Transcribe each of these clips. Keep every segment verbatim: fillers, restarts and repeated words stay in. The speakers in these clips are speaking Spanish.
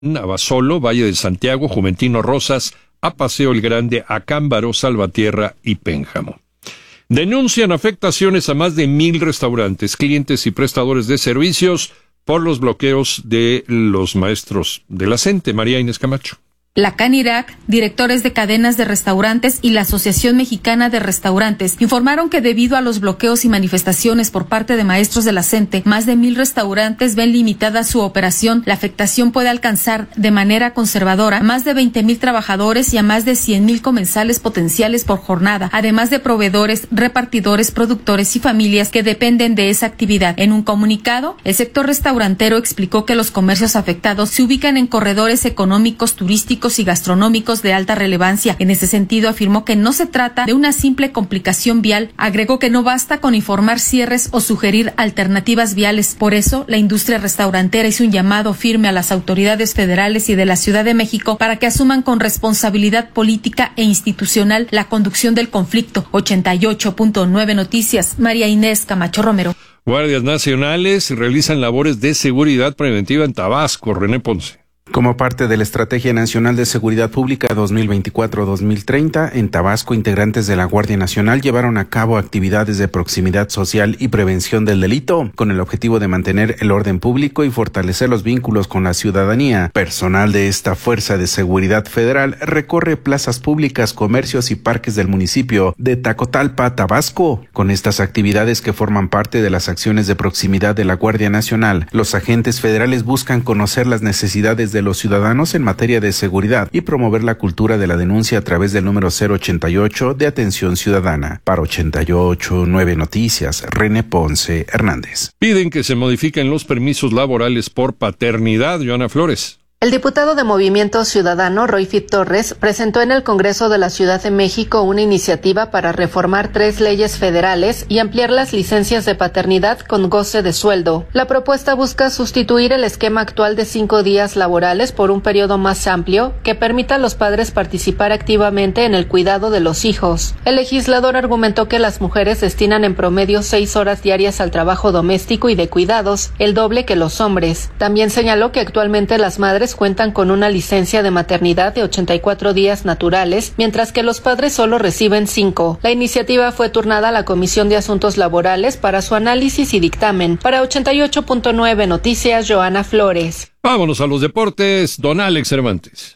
Abasolo, Valle de Santiago, Juventino Rosas, a Paseo el Grande, Acámbaro, Salvatierra y Pénjamo. Denuncian afectaciones a más de mil restaurantes, clientes y prestadores de servicios por los bloqueos de los maestros de la CENTE. María Inés Camacho. La Canirac, directores de cadenas de restaurantes y la Asociación Mexicana de Restaurantes informaron que debido a los bloqueos y manifestaciones por parte de maestros de la CENTE, más de mil restaurantes ven limitada su operación. La afectación puede alcanzar de manera conservadora a más de veinte mil trabajadores y a más de cien mil comensales potenciales por jornada, además de proveedores, repartidores, productores y familias que dependen de esa actividad. En un comunicado, el sector restaurantero explicó que los comercios afectados se ubican en corredores económicos, turísticos y gastronómicos de alta relevancia. En ese sentido, afirmó que no se trata de una simple complicación vial. Agregó que no basta con informar cierres o sugerir alternativas viales. Por eso, la industria restaurantera hizo un llamado firme a las autoridades federales y de la Ciudad de México para que asuman con responsabilidad política e institucional la conducción del conflicto. ochenta y ocho punto nueve Noticias, María Inés Camacho Romero. Guardias nacionales realizan labores de seguridad preventiva en Tabasco. René Ponce. Como parte de la Estrategia Nacional de Seguridad Pública dos mil veinticuatro a dos mil treinta, en Tabasco, integrantes de la Guardia Nacional llevaron a cabo actividades de proximidad social y prevención del delito, con el objetivo de mantener el orden público y fortalecer los vínculos con la ciudadanía. Personal de esta Fuerza de Seguridad Federal recorre plazas públicas, comercios y parques del municipio de Tacotalpa, Tabasco. Con estas actividades que forman parte de las acciones de proximidad de la Guardia Nacional, los agentes federales buscan conocer las necesidades de los ciudadanos en materia de seguridad y promover la cultura de la denuncia a través del número cero ochenta y ocho de Atención Ciudadana. Para ochenta y ocho punto nueve Noticias, René Ponce Hernández. Piden que se modifiquen los permisos laborales por paternidad. Joana Flores. El diputado de Movimiento Ciudadano, Royfit Torres, presentó en el Congreso de la Ciudad de México una iniciativa para reformar tres leyes federales y ampliar las licencias de paternidad con goce de sueldo. La propuesta busca sustituir el esquema actual de cinco días laborales por un periodo más amplio que permita a los padres participar activamente en el cuidado de los hijos. El legislador argumentó que las mujeres destinan en promedio seis horas diarias al trabajo doméstico y de cuidados, el doble que los hombres. También señaló que actualmente las madres cuentan con una licencia de maternidad de ochenta y cuatro días naturales, mientras que los padres solo reciben cinco. La iniciativa fue turnada a la Comisión de Asuntos Laborales para su análisis y dictamen. Para ochenta y ocho punto nueve Noticias, Joana Flores. Vámonos a los deportes, don Alex Cervantes.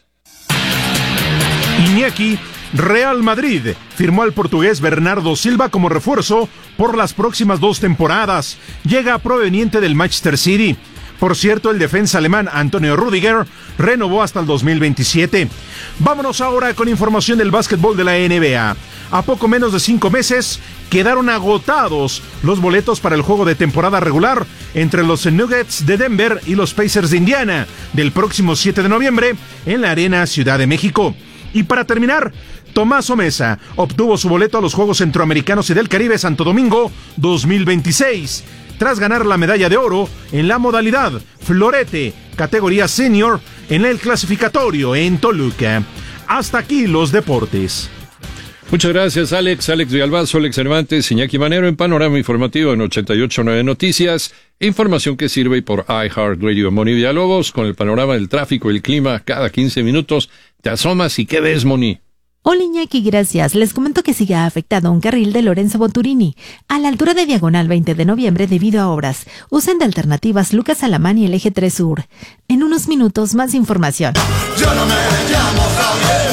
Iñaki, Real Madrid firmó al portugués Bernardo Silva como refuerzo por las próximas dos temporadas. Llega proveniente del Manchester City. Por cierto, el defensa alemán Antonio Rüdiger renovó hasta el dos mil veintisiete. Vámonos ahora con información del básquetbol de la N B A. A poco menos de cinco meses quedaron agotados los boletos para el juego de temporada regular entre los Nuggets de Denver y los Pacers de Indiana del próximo siete de noviembre en la Arena Ciudad de México. Y para terminar, Tommaso Mesa obtuvo su boleto a los Juegos Centroamericanos y del Caribe Santo Domingo dos mil veintiséis. Tras ganar la medalla de oro en la modalidad florete, categoría senior, en el clasificatorio en Toluca. Hasta aquí los deportes. Muchas gracias, Alex. Alex Villalbazo, Alex Cervantes, Iñaki Manero en Panorama Informativo en ochenta y ocho punto nueve Noticias. Información que sirve por iHeartRadio. Moni Villalobos con el panorama del tráfico y el clima cada quince minutos. Te asomas y ¿qué ves, Moni? Hola Iñaki, gracias. Les comento que sigue afectado un carril de Lorenzo Boturini a la altura de Diagonal veinte de noviembre debido a obras. Usen de alternativas Lucas Alamán y el eje tres Sur. En unos minutos más información. Yo no me llamo Javier.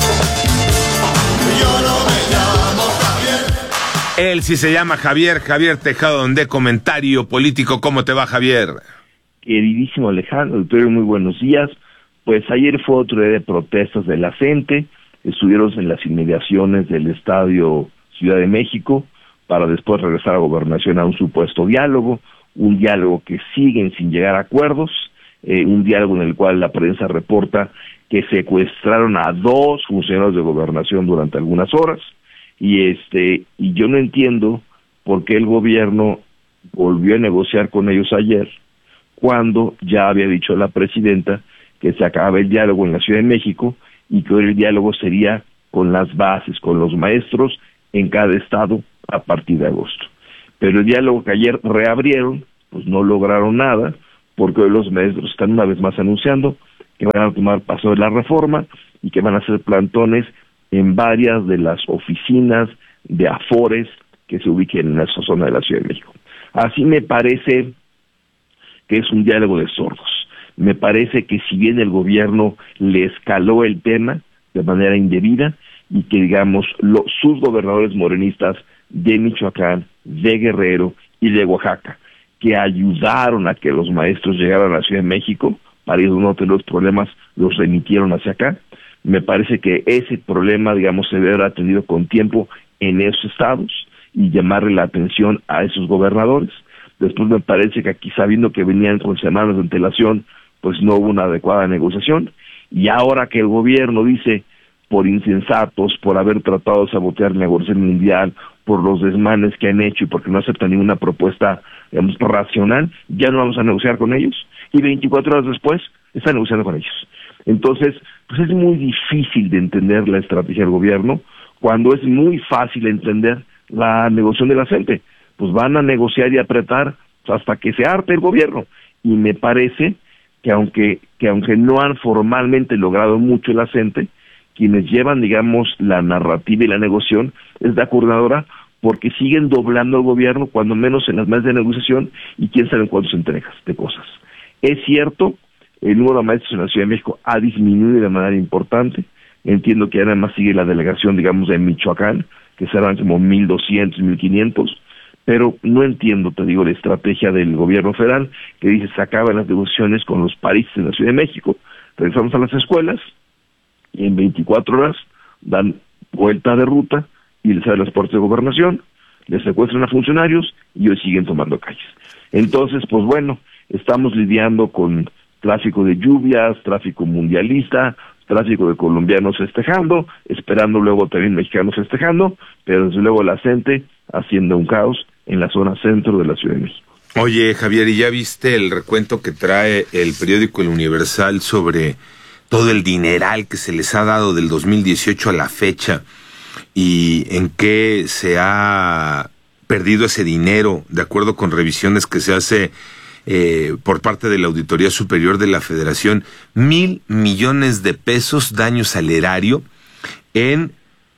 Yo no me llamo Javier. Él sí se llama Javier, Javier Tejado, de Comentario Político. ¿Cómo te va, Javier? Queridísimo Alejandro, doctor, muy buenos días. Pues ayer fue otro día de protestas de la gente. Estuvieron en las inmediaciones del Estadio Ciudad de México para después regresar a Gobernación a un supuesto diálogo, un diálogo que siguen sin llegar a acuerdos, eh, un diálogo en el cual la prensa reporta que secuestraron a dos funcionarios de Gobernación durante algunas horas, y este y yo no entiendo por qué el gobierno volvió a negociar con ellos ayer, cuando ya había dicho la presidenta que se acababa el diálogo en la Ciudad de México, y que hoy el diálogo sería con las bases, con los maestros en cada estado a partir de agosto. Pero el diálogo que ayer reabrieron, pues no lograron nada, porque hoy los maestros están una vez más anunciando que van a tomar paso de la reforma y que van a hacer plantones en varias de las oficinas de Afores que se ubiquen en esa zona de la Ciudad de México. Así me parece que es un diálogo de sordos. Me parece que si bien el gobierno le escaló el tema de manera indebida y que, digamos, los, sus gobernadores morenistas de Michoacán, de Guerrero y de Oaxaca, que ayudaron a que los maestros llegaran a la Ciudad de México, para ellos no tener los problemas, los remitieron hacia acá. Me parece que ese problema, digamos, se debe haber atendido con tiempo en esos estados y llamarle la atención a esos gobernadores. Después me parece que aquí, sabiendo que venían con semanas de antelación, pues no hubo una adecuada negociación, y ahora que el gobierno dice, por insensatos, por haber tratado de sabotear la negociación mundial, por los desmanes que han hecho y porque no aceptan ninguna propuesta, digamos, racional, ya no vamos a negociar con ellos, y veinticuatro horas después están negociando con ellos. Entonces, pues es muy difícil de entender la estrategia del gobierno, cuando es muy fácil entender la negociación de la gente. Pues van a negociar y apretar hasta que se harte el gobierno, y me parece que aunque que aunque no han formalmente logrado mucho la gente, quienes llevan, digamos, la narrativa y la negociación es la coordinadora, porque siguen doblando al gobierno, cuando menos en las mesas de negociación, y quién sabe en cuántas entregas de cosas. Es cierto, el número de maestros en la Ciudad de México ha disminuido de manera importante. Entiendo que además sigue la delegación, digamos, de Michoacán, que serán como mil doscientos, mil quinientos, pero no entiendo, te digo, la estrategia del gobierno federal, que dice se acaban las negociaciones con los paristas en la Ciudad de México, regresamos a las escuelas, y en veinticuatro horas dan vuelta de ruta, y les abren las puertas de gobernación, les secuestran a funcionarios, y hoy siguen tomando calles. Entonces, pues bueno, estamos lidiando con tráfico de lluvias, tráfico mundialista, tráfico de colombianos festejando, esperando luego también mexicanos festejando, pero desde luego la gente haciendo un caos en la zona centro de la Ciudad de México. Oye, Javier, ¿y ya viste el recuento que trae el periódico El Universal sobre todo el dineral que se les ha dado del dos mil dieciocho a la fecha y en qué se ha perdido ese dinero, de acuerdo con revisiones que se hace eh, por parte de la Auditoría Superior de la Federación? Mil millones de pesos daños al erario en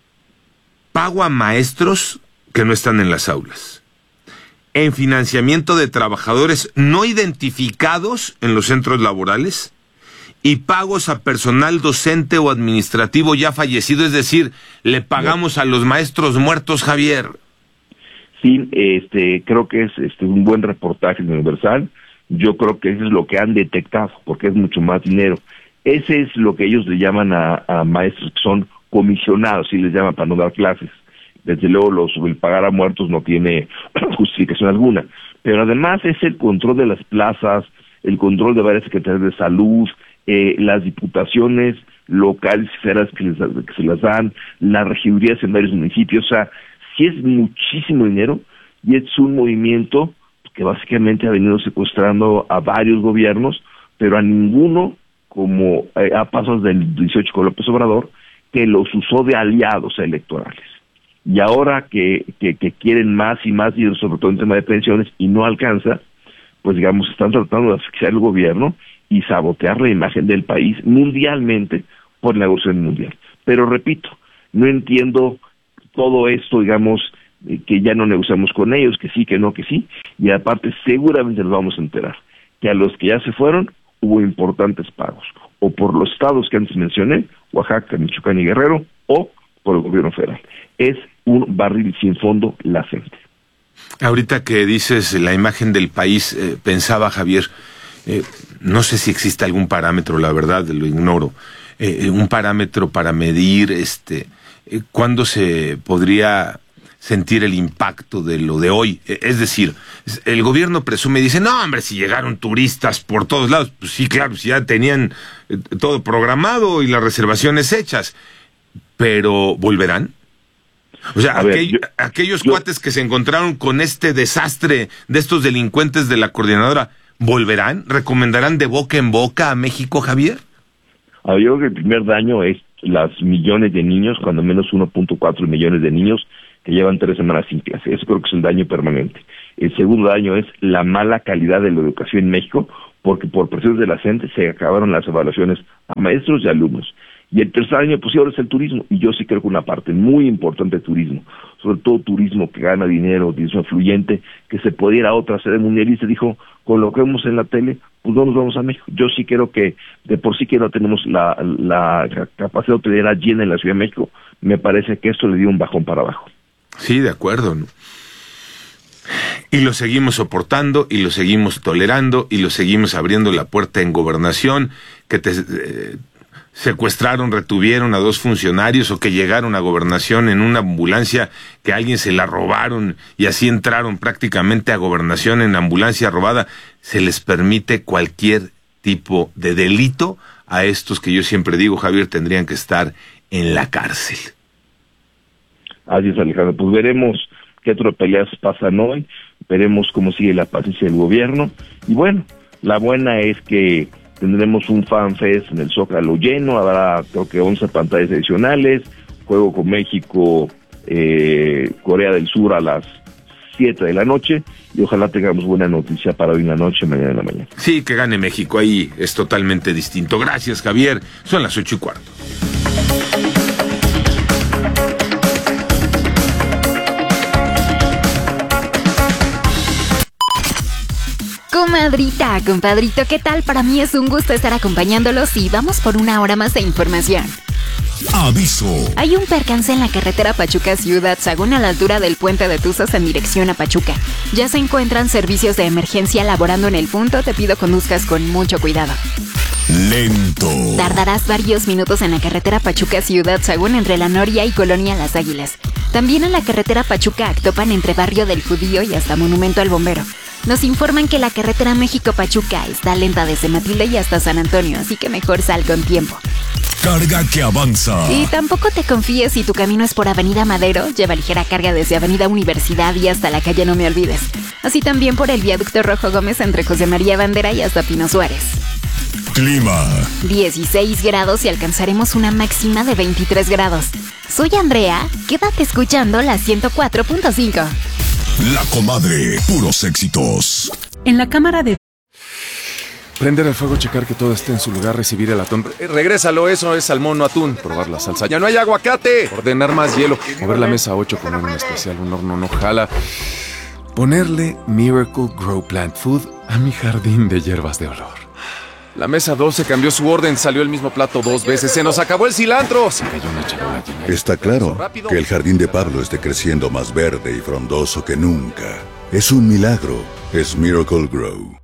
pago a maestros que no están en las aulas, en financiamiento de trabajadores no identificados en los centros laborales y pagos a personal docente o administrativo ya fallecido, es decir, le pagamos a los maestros muertos, Javier. Sí, este, creo que es este un buen reportaje de Universal. Yo creo que eso es lo que han detectado, porque es mucho más dinero. Ese es lo que ellos le llaman a, a maestros que son comisionados, si les llaman para no dar clases. Desde luego, los, el pagar a muertos no tiene justificación alguna. Pero además es el control de las plazas, el control de varias secretarías de salud, eh, las diputaciones locales y federales que, les, que se las dan, las regidurías en varios municipios. O sea, sí es muchísimo dinero, y es un movimiento que básicamente ha venido secuestrando a varios gobiernos, pero a ninguno, como eh, a pasos del dieciocho con López Obrador, que los usó de aliados electorales. Y ahora que, que, que quieren más y más dinero, sobre todo en tema de pensiones, y no alcanza, pues digamos, están tratando de asfixiar el gobierno y sabotear la imagen del país mundialmente por la negociación mundial. Pero repito, no entiendo todo esto, digamos, que ya no negociamos con ellos, que sí, que no, que sí, y aparte seguramente nos vamos a enterar que a los que ya se fueron hubo importantes pagos, o por los estados que antes mencioné, Oaxaca, Michoacán y Guerrero, o por el gobierno federal. Es un barril sin fondo la gente. Ahorita que dices la imagen del país, eh, pensaba, Javier, eh, no sé si existe algún parámetro, la verdad, lo ignoro, eh, un parámetro para medir este eh, cuándo se podría sentir el impacto de lo de hoy. Es decir, el gobierno presume y dice, no, hombre, si llegaron turistas por todos lados. Pues sí, claro, si ya tenían eh, todo programado y las reservaciones hechas, pero ¿volverán? O sea, ver, aquel, yo, aquellos yo, cuates que se encontraron con este desastre de estos delincuentes de la coordinadora, ¿volverán? ¿Recomendarán de boca en boca a México, Javier? A ver, yo creo que el primer daño es las millones de niños, cuando menos uno punto cuatro millones de niños que llevan tres semanas sin clase. Eso creo que es el daño permanente. El segundo daño es la mala calidad de la educación en México, porque por presiones de la gente se acabaron las evaluaciones a maestros y alumnos. Y el tercer año, pues ahora es el turismo, y yo sí creo que una parte muy importante del turismo, sobre todo turismo que gana dinero, turismo fluyente, que se puede ir a otra sede mundial, y se dijo, con lo que vemos en la tele, pues no nos vamos a México. Yo sí creo que de por sí que no tenemos la, la capacidad hotelera llena en la Ciudad de México, me parece que esto le dio un bajón para abajo. Sí, de acuerdo, ¿no? Y lo seguimos soportando, y lo seguimos tolerando, y lo seguimos abriendo la puerta en Gobernación, que te... Eh, secuestraron, retuvieron a dos funcionarios, o que llegaron a Gobernación en una ambulancia que a alguien se la robaron y así entraron prácticamente a Gobernación en ambulancia robada. Se les permite cualquier tipo de delito a estos que yo siempre digo, Javier, tendrían que estar en la cárcel. Así es, Alejandro. Pues veremos qué otras peleas pasan hoy, veremos cómo sigue la paciencia del gobierno, y bueno, la buena es que tendremos un Fan Fest en el Zócalo lleno, habrá creo que once pantallas adicionales, juego con México, eh, Corea del Sur a las siete de la noche, y ojalá tengamos buena noticia para hoy en la noche, mañana en la mañana. Sí, que gane México, ahí es totalmente distinto. Gracias, Javier. Son las ocho y cuarto. Comadrita, compadrito, ¿qué tal? Para mí es un gusto estar acompañándolos y vamos por una hora más de información. Aviso. Hay un percance en la carretera Pachuca-Ciudad Sagún a la altura del puente de Tuzos en dirección a Pachuca. Ya se encuentran servicios de emergencia laborando en el punto, te pido conduzcas con mucho cuidado. Lento. Tardarás varios minutos en la carretera Pachuca-Ciudad Sagún entre La Noria y Colonia Las Águilas. También en la carretera Pachuca-Actopan entre Barrio del Judío y hasta Monumento al Bombero. Nos informan que la carretera México-Pachuca está lenta desde Matilde y hasta San Antonio, así que mejor sal con tiempo. Carga que avanza. Y tampoco te confíes si tu camino es por Avenida Madero, lleva ligera carga desde Avenida Universidad y hasta la calle No Me Olvides. Así también por el viaducto Rojo Gómez entre José María Bandera y hasta Pino Suárez. Clima. dieciséis grados y alcanzaremos una máxima de veintitrés grados. Soy Andrea, quédate escuchando la ciento cuatro punto cinco. La Comadre, puros éxitos. En la cámara de... Prender el fuego, checar que todo esté en su lugar, recibir el atún. Eh, regrésalo, eso es salmón, no atún. Probar la salsa. ¡Ya no hay aguacate! Ordenar más hielo. Mover la mesa a ocho, poner un especial, un horno no jala. Ponerle Miracle Grow Plant Food a mi jardín de hierbas de olor. La mesa doce cambió su orden, salió el mismo plato dos veces. ¡Se nos acabó el cilantro! Se cayó una charola llena. Está claro que el jardín de Pablo esté creciendo más verde y frondoso que nunca. Es un milagro. Es Miracle Grow.